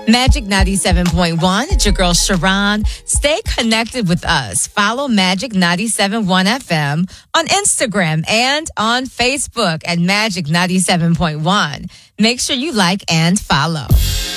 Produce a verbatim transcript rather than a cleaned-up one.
Magic ninety-seven point one. It's your girl, Sharon. Stay connected with us. Follow Magic ninety-seven point one F M on Instagram and on Facebook at Magic ninety-seven point one. Make sure you like and follow.